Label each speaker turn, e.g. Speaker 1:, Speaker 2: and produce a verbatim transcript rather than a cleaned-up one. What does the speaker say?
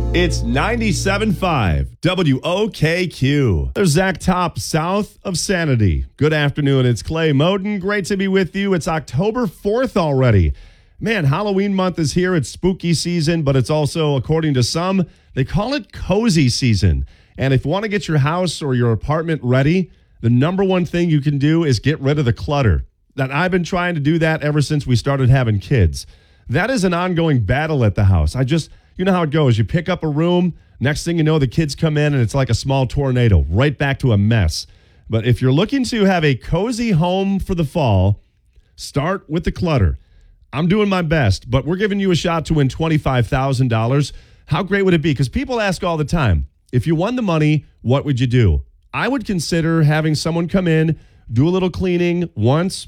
Speaker 1: It's ninety-seven point five W O K Q. There's Zach Top, south of Sanity. Good afternoon. It's Clay Moden. Great to be with you. It's October fourth already. Man, Halloween month is here. It's spooky season, but it's also, according to some, they call it cozy season. And if you want to get your house or your apartment ready, the number one thing you can do is get rid of the clutter. And I've been trying to do that ever since we started having kids. That is an ongoing battle at the house. I just... You know how it goes. You pick up a room, next thing you know, the kids come in and it's like a small tornado, right back to a mess. But if you're looking to have a cozy home for the fall, start with the clutter. I'm doing my best, but we're giving you a shot to win twenty-five thousand dollars. How great would it be? Because people ask all the time, if you won the money, what would you do? I would consider having someone come in, do a little cleaning once,